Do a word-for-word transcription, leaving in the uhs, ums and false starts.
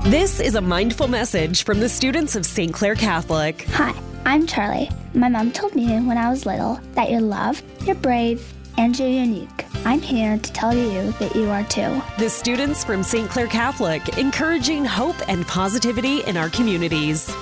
This is a mindful message from the students of Saint Clair Catholic. Hi, I'm Charlie. My mom told me when I was little that you're loved, you're brave, and you're unique. I'm here to tell you that you are too. The students from Saint Clair Catholic, encouraging hope and positivity in our communities.